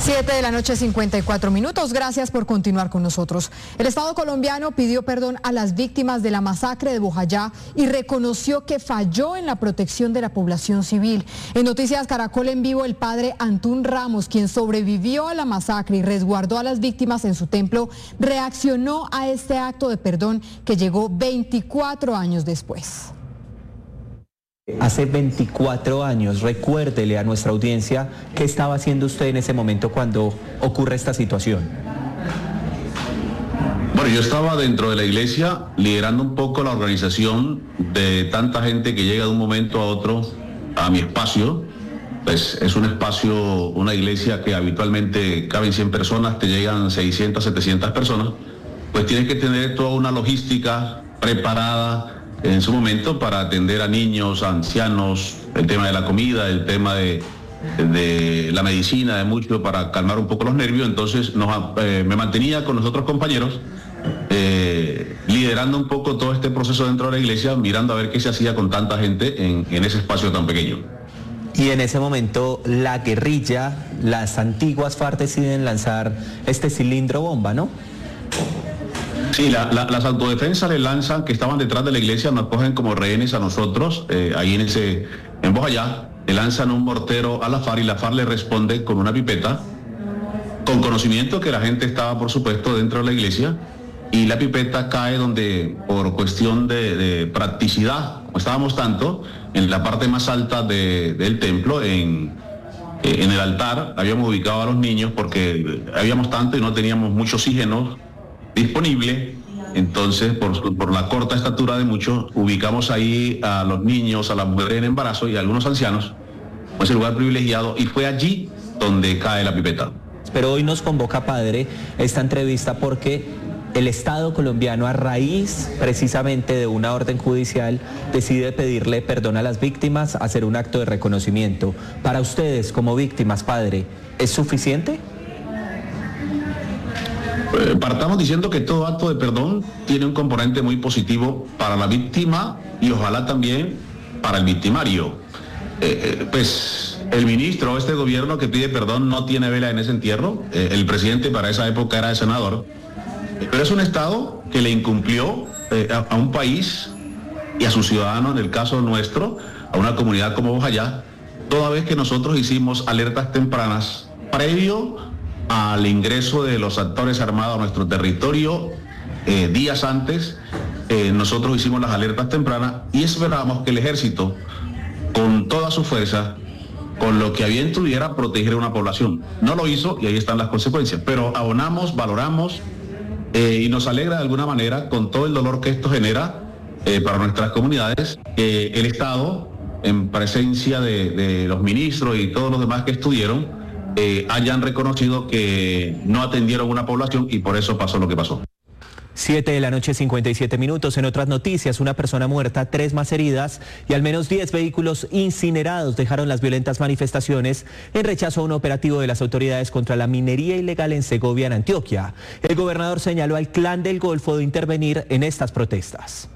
7:54 p.m. Gracias por continuar con nosotros. El Estado colombiano pidió perdón a las víctimas de la masacre de Bojayá y reconoció que falló en la protección de la población civil. En Noticias Caracol en Vivo, el padre Antún Ramos, quien sobrevivió a la masacre y resguardó a las víctimas en su templo, reaccionó a este acto de perdón que llegó 24 años después. Hace 24 años, recuérdele a nuestra audiencia qué estaba haciendo usted en ese momento cuando ocurre esta situación. Bueno, yo estaba dentro de la iglesia liderando un poco la organización de tanta gente que llega de un momento a otro a mi espacio. Pues es un espacio, una iglesia que habitualmente caben 100 personas, te llegan 600, 700 personas. Pues tienes que tener toda una logística preparada en su momento para atender a niños, a ancianos, el tema de la comida, el tema de la medicina, de mucho, para calmar un poco los nervios. Entonces me mantenía con los otros compañeros, liderando un poco todo este proceso dentro de la iglesia, mirando a ver qué se hacía con tanta gente en ese espacio tan pequeño. Y en ese momento la guerrilla, las antiguas FARC deciden lanzar este cilindro bomba, ¿no? Sí, las autodefensas le lanzan, que estaban detrás de la iglesia, nos cogen como rehenes a nosotros, ahí en Bojayá, le lanzan un mortero a la FARC y la FARC le responde con una pipeta, con conocimiento que la gente estaba, por supuesto, dentro de la iglesia, y la pipeta cae donde, por cuestión de practicidad, como estábamos tanto, en la parte más alta del templo, en el altar, habíamos ubicado a los niños porque habíamos tanto y no teníamos mucho oxígeno disponible. Entonces, por la corta estatura de muchos, ubicamos ahí a los niños, a las mujeres en embarazo y a algunos ancianos, ese lugar privilegiado, y fue allí donde cae la pipeta. Pero hoy nos convoca, padre, esta entrevista porque el Estado colombiano, a raíz precisamente de una orden judicial, decide pedirle perdón a las víctimas, hacer un acto de reconocimiento. Para ustedes, como víctimas, padre, ¿es suficiente? Partamos diciendo que todo acto de perdón tiene un componente muy positivo para la víctima y ojalá también para el victimario. Pues el ministro o este gobierno que pide perdón no tiene vela en ese entierro. El presidente para esa época era el senador. Pero es un Estado que le incumplió a un país y a sus ciudadanos, en el caso nuestro, a una comunidad como Bojayá, toda vez que nosotros hicimos alertas tempranas previo al ingreso de los actores armados a nuestro territorio. Días antes nosotros hicimos las alertas tempranas y esperábamos que el ejército, con toda su fuerza, con lo que a bien tuviera, proteger a una población. No lo hizo y ahí están las consecuencias, pero abonamos, valoramos y nos alegra de alguna manera, con todo el dolor que esto genera para nuestras comunidades, el Estado, en presencia de los ministros y todos los demás que estuvieron, hayan reconocido que no atendieron una población y por eso pasó lo que pasó. 7:57 p.m. En otras noticias, una persona muerta, 3 más heridas y al menos 10 vehículos incinerados dejaron las violentas manifestaciones en rechazo a un operativo de las autoridades contra la minería ilegal en Segovia, en Antioquia. El gobernador señaló al Clan del Golfo de intervenir en estas protestas.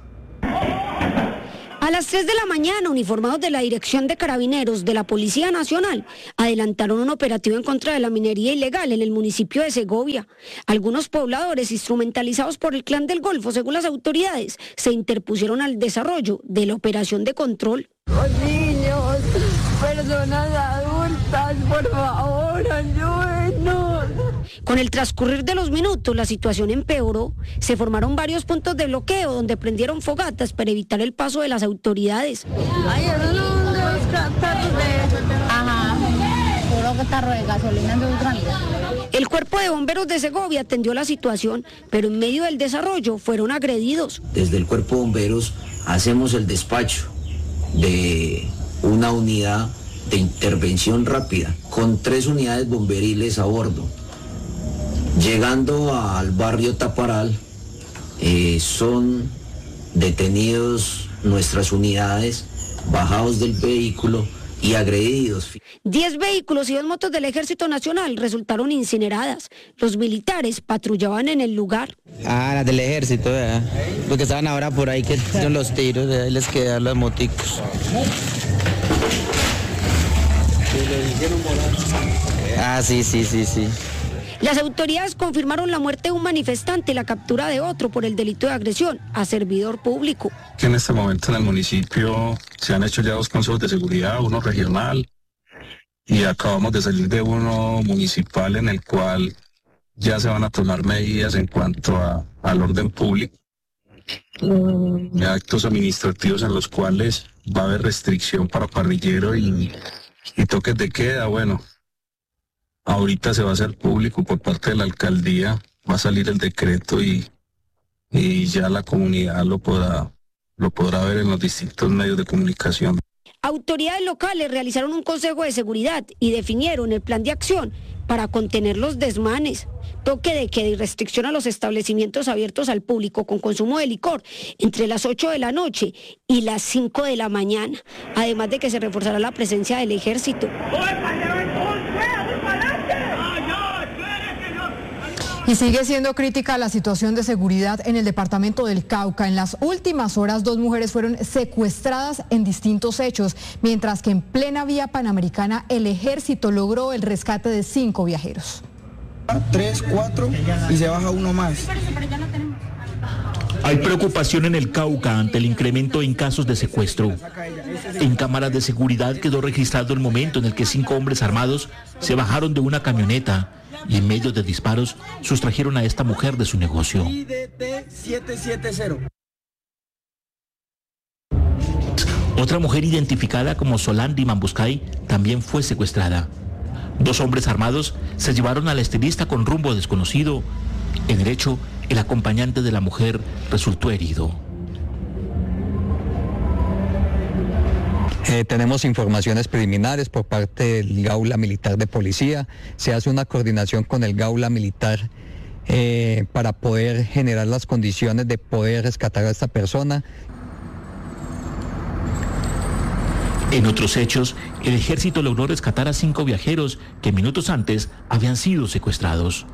A las 3 de la mañana, uniformados de la Dirección de Carabineros de la Policía Nacional adelantaron un operativo en contra de la minería ilegal en el municipio de Segovia. Algunos pobladores, instrumentalizados por el Clan del Golfo, según las autoridades, se interpusieron al desarrollo de la operación de control. Los niños, personas adultas, por favor, ayúdenos. Con el transcurrir de los minutos, la situación empeoró. Se formaron varios puntos de bloqueo donde prendieron fogatas para evitar el paso de las autoridades. Ay, esos son de los carros de... Ajá, puro carro de gasolina de ultramida. El cuerpo de bomberos de Segovia atendió la situación, pero en medio del desarrollo fueron agredidos. Desde el cuerpo de bomberos hacemos el despacho de una unidad de intervención rápida con 3 unidades bomberiles a bordo. Llegando al barrio Taparal, son detenidos nuestras unidades, bajados del vehículo y agredidos. 10 vehículos y 2 motos del Ejército Nacional resultaron incineradas. Los militares patrullaban en el lugar. Las del Ejército, ¿verdad? Los que estaban ahora por ahí, que son los tiros, ahí les quedan los moticos. Ah, sí. Las autoridades confirmaron la muerte de un manifestante y la captura de otro por el delito de agresión a servidor público. En este momento en el municipio se han hecho ya 2 consejos de seguridad, uno regional y acabamos de salir de uno municipal en el cual ya se van a tomar medidas en cuanto al orden público. Actos administrativos en los cuales va a haber restricción para parrillero y toques de queda. Bueno, ahorita se va a hacer público por parte de la alcaldía, va a salir el decreto y ya la comunidad lo podrá ver en los distintos medios de comunicación. Autoridades locales realizaron un consejo de seguridad y definieron el plan de acción para contener los desmanes, toque de queda y restricción a los establecimientos abiertos al público con consumo de licor entre las 8 de la noche y las 5 de la mañana, además de que se reforzará la presencia del ejército. Y sigue siendo crítica la situación de seguridad en el departamento del Cauca. En las últimas horas, 2 mujeres fueron secuestradas en distintos hechos, mientras que en plena vía panamericana el ejército logró el rescate de 5 viajeros. 3, 4 y se baja uno más. Hay preocupación en el Cauca ante el incremento en casos de secuestro. En cámaras de seguridad quedó registrado el momento en el que 5 hombres armados se bajaron de una camioneta y en medio de disparos sustrajeron a esta mujer de su negocio. Otra mujer identificada como Solandi Mambuscay también fue secuestrada. 2 hombres armados se llevaron a la estilista con rumbo desconocido. En el hecho, el acompañante de la mujer resultó herido. Tenemos informaciones preliminares por parte del Gaula Militar de Policía. Se hace una coordinación con el Gaula Militar para poder generar las condiciones de poder rescatar a esta persona. En otros hechos, el ejército logró rescatar a 5 viajeros que minutos antes habían sido secuestrados.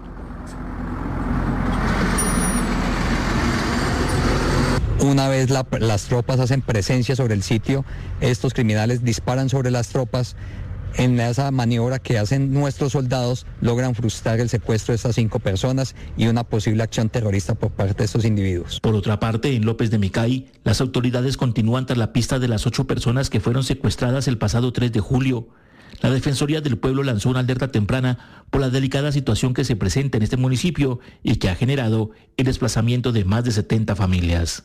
Una vez las tropas hacen presencia sobre el sitio, estos criminales disparan sobre las tropas. En esa maniobra que hacen nuestros soldados, logran frustrar el secuestro de estas 5 personas y una posible acción terrorista por parte de estos individuos. Por otra parte, en López de Micay, las autoridades continúan tras la pista de las 8 personas que fueron secuestradas el pasado 3 de julio. La Defensoría del Pueblo lanzó una alerta temprana por la delicada situación que se presenta en este municipio y que ha generado el desplazamiento de más de 70 familias.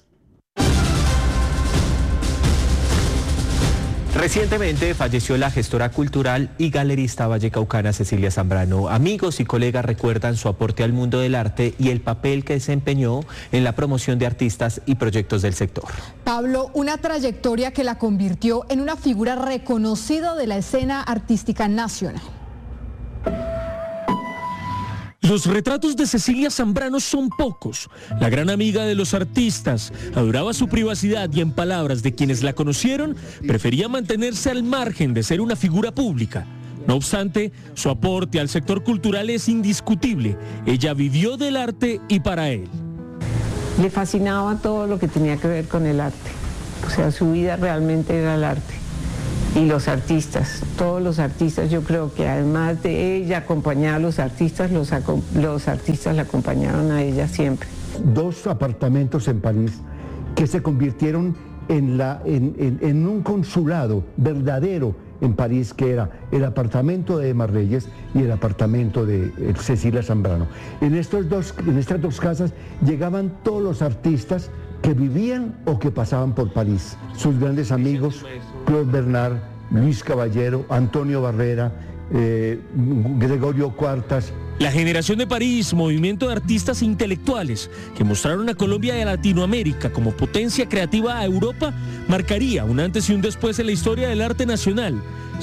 Recientemente falleció la gestora cultural y galerista vallecaucana Cecilia Zambrano. Amigos y colegas recuerdan su aporte al mundo del arte y el papel que desempeñó en la promoción de artistas y proyectos del sector. Pablo, una trayectoria que la convirtió en una figura reconocida de la escena artística nacional. Los retratos de Cecilia Zambrano son pocos. La gran amiga de los artistas adoraba su privacidad y, en palabras de quienes la conocieron, prefería mantenerse al margen de ser una figura pública. No obstante, su aporte al sector cultural es indiscutible. Ella vivió del arte y para él. Le fascinaba todo lo que tenía que ver con el arte. O sea, su vida realmente era el arte. Y los artistas, todos los artistas, yo creo que además de ella acompañar a los artistas la acompañaron a ella siempre. 2 apartamentos en París que se convirtieron en un consulado verdadero en París, que era el apartamento de Emma Reyes y el apartamento de Cecilia Zambrano. En estas 2 casas llegaban todos los artistas que vivían o que pasaban por París. Sus grandes amigos, Claude Bernard, Luis Caballero, Antonio Barrera, Gregorio Cuartas. La generación de París, movimiento de artistas e intelectuales que mostraron a Colombia y a Latinoamérica como potencia creativa a Europa, marcaría un antes y un después en la historia del arte nacional.